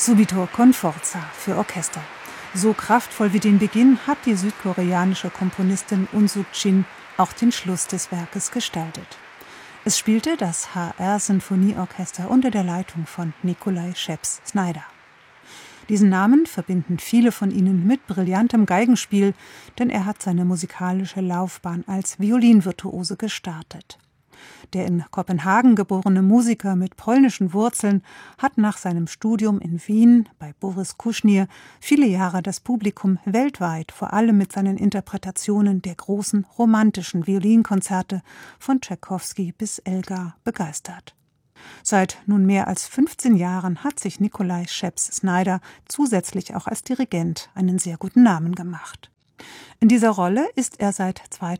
Subito con forza für Orchester. So kraftvoll wie den Beginn hat die südkoreanische Komponistin Eun Suk-jin auch den Schluss des Werkes gestaltet. Es spielte das HR-Sinfonieorchester unter der Leitung von Nikolai Scheps-Snyder. Diesen Namen verbinden viele von ihnen mit brillantem Geigenspiel, denn er hat seine musikalische Laufbahn als Violinvirtuose gestartet. Der in Kopenhagen geborene Musiker mit polnischen Wurzeln hat nach seinem Studium in Wien bei Boris Kuschnir viele Jahre das Publikum weltweit, vor allem mit seinen Interpretationen der großen romantischen Violinkonzerte von Tschaikowski bis Elgar, begeistert. Seit nun mehr als 15 Jahren hat sich Nikolai Scheps-Snyder zusätzlich auch als Dirigent einen sehr guten Namen gemacht. In dieser Rolle ist er seit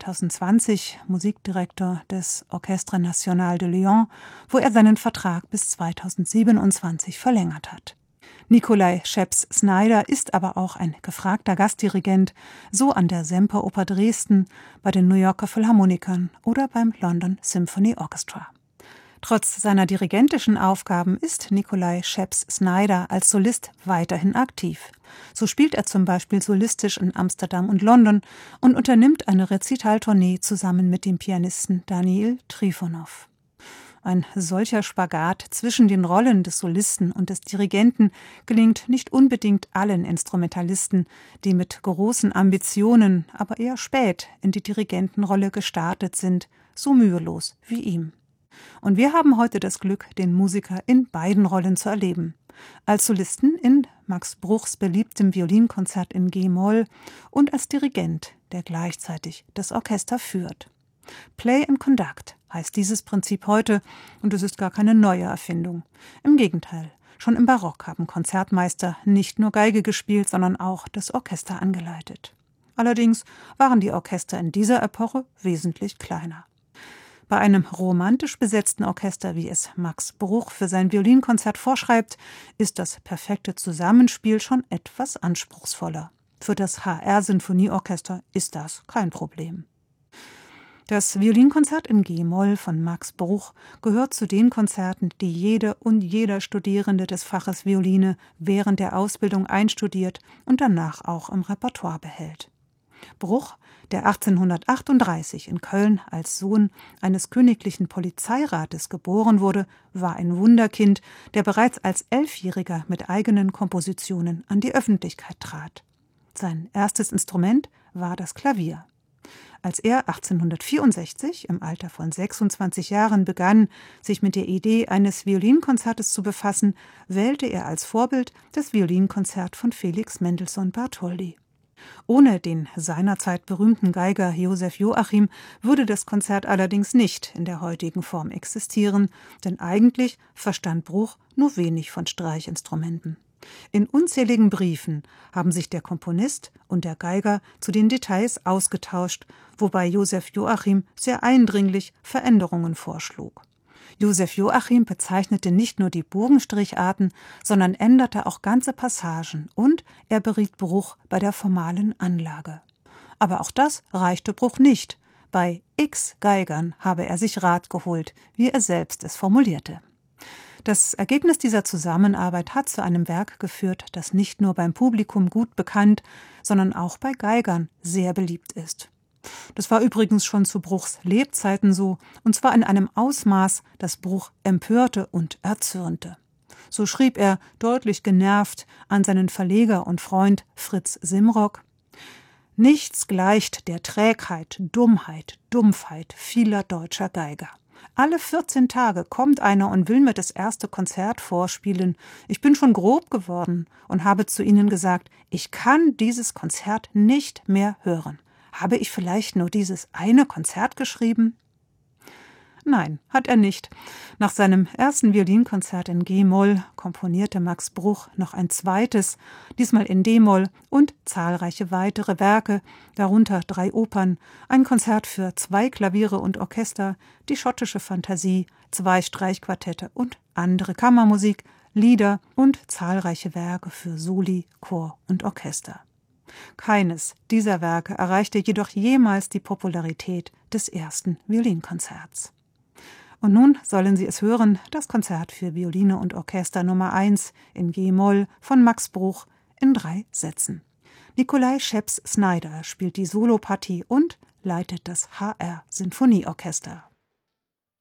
2020 Musikdirektor des Orchestre National de Lyon, wo er seinen Vertrag bis 2027 verlängert hat. Nikolai Scheps-Snyder ist aber auch ein gefragter Gastdirigent, so an der Semperoper Dresden, bei den New Yorker Philharmonikern oder beim London Symphony Orchestra. Trotz seiner dirigentischen Aufgaben ist Nikolai Scheps-Snyder als Solist weiterhin aktiv. So spielt er zum Beispiel solistisch in Amsterdam und London und unternimmt eine Rezitaltournee zusammen mit dem Pianisten Daniil Trifonov. Ein solcher Spagat zwischen den Rollen des Solisten und des Dirigenten gelingt nicht unbedingt allen Instrumentalisten, die mit großen Ambitionen, aber eher spät in die Dirigentenrolle gestartet sind, so mühelos wie ihm. Und wir haben heute das Glück, den Musiker in beiden Rollen zu erleben. Als Solisten in Max Bruchs beliebtem Violinkonzert in G-Moll und als Dirigent, der gleichzeitig das Orchester führt. Play and Conduct heißt dieses Prinzip heute und es ist gar keine neue Erfindung. Im Gegenteil, schon im Barock haben Konzertmeister nicht nur Geige gespielt, sondern auch das Orchester angeleitet. Allerdings waren die Orchester in dieser Epoche wesentlich kleiner. Bei einem romantisch besetzten Orchester, wie es Max Bruch für sein Violinkonzert vorschreibt, ist das perfekte Zusammenspiel schon etwas anspruchsvoller. Für das HR-Sinfonieorchester ist das kein Problem. Das Violinkonzert in G-Moll von Max Bruch gehört zu den Konzerten, die jede und jeder Studierende des Faches Violine während der Ausbildung einstudiert und danach auch im Repertoire behält. Bruch, der 1838 in Köln als Sohn eines königlichen Polizeirates geboren wurde, war ein Wunderkind, der bereits als 11-Jähriger mit eigenen Kompositionen an die Öffentlichkeit trat. Sein erstes Instrument war das Klavier. Als er 1864 im Alter von 26 Jahren begann, sich mit der Idee eines Violinkonzertes zu befassen, wählte er als Vorbild das Violinkonzert von Felix Mendelssohn Bartholdy. Ohne den seinerzeit berühmten Geiger Joseph Joachim würde das Konzert allerdings nicht in der heutigen Form existieren, denn eigentlich verstand Bruch nur wenig von Streichinstrumenten. In unzähligen Briefen haben sich der Komponist und der Geiger zu den Details ausgetauscht, wobei Joseph Joachim sehr eindringlich Veränderungen vorschlug. Joseph Joachim bezeichnete nicht nur die Bogenstricharten, sondern änderte auch ganze Passagen und er beriet Bruch bei der formalen Anlage. Aber auch das reichte Bruch nicht. Bei X Geigern habe er sich Rat geholt, wie er selbst es formulierte. Das Ergebnis dieser Zusammenarbeit hat zu einem Werk geführt, das nicht nur beim Publikum gut bekannt, sondern auch bei Geigern sehr beliebt ist. Das war übrigens schon zu Bruchs Lebzeiten so, und zwar in einem Ausmaß, das Bruch empörte und erzürnte. So schrieb er, deutlich genervt, an seinen Verleger und Freund Fritz Simrock: »Nichts gleicht der Trägheit, Dummheit, Dumpfheit vieler deutscher Geiger. Alle 14 Tage kommt einer und will mir das erste Konzert vorspielen. Ich bin schon grob geworden und habe zu ihnen gesagt, ich kann dieses Konzert nicht mehr hören. Habe ich vielleicht nur dieses eine Konzert geschrieben?« Nein, hat er nicht. Nach seinem ersten Violinkonzert in G-Moll komponierte Max Bruch noch ein zweites, diesmal in D-Moll, und zahlreiche weitere Werke, darunter 3 Opern, ein Konzert für 2 Klaviere und Orchester, die schottische Fantasie, 2 Streichquartette und andere Kammermusik, Lieder und zahlreiche Werke für Soli, Chor und Orchester. Keines dieser Werke erreichte jedoch jemals die Popularität des ersten Violinkonzerts. Und nun sollen Sie es hören, das Konzert für Violine und Orchester Nummer 1 in G-Moll von Max Bruch in 3 Sätzen. Nikolai Scheps-Snyder spielt die Solopartie und leitet das HR Sinfonieorchester.